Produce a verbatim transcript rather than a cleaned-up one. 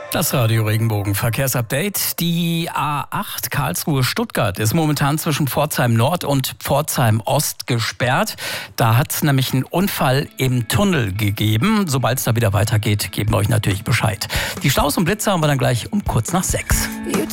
Das Radio Regenbogen Verkehrsupdate. Die A acht Karlsruhe-Stuttgart ist momentan zwischen Pforzheim Nord und Pforzheim Ost gesperrt. Da hat es nämlich einen Unfall im Tunnel gegeben. Sobald es da wieder weitergeht, geben wir euch natürlich Bescheid. Die Staus und Blitzer haben wir dann gleich um kurz nach sechs.